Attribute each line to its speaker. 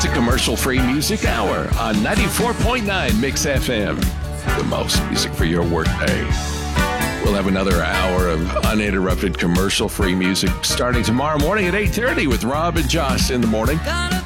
Speaker 1: to Commercial-Free Music Hour on 94.9 Mix FM. The most music for your workday. We'll have another hour of uninterrupted commercial-free music starting tomorrow morning at 8:30 with Rob and Josh in the morning.